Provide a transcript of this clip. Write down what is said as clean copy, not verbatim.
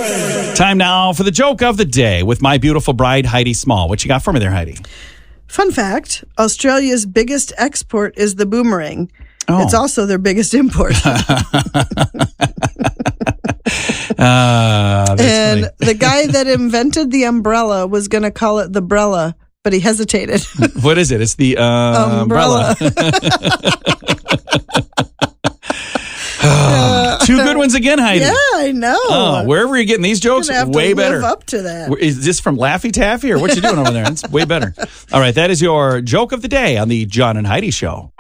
Time now for the joke of the day with my beautiful bride, Heidi Small. What you got for me there, Heidi? Fun fact, Australia's biggest export is the boomerang. Oh. It's also their biggest import. And funny. the guy that invented the umbrella was going to call it the Brella, but he hesitated. What is it? It's the umbrella. Two good ones again, Heidi. Yeah, I know. Oh, wherever you're getting these jokes, Gonna have way to better. live up to that. Is this from Laffy Taffy or what you doing over there? It's way better. All right, that is your joke of the day on the John and Heidi Show.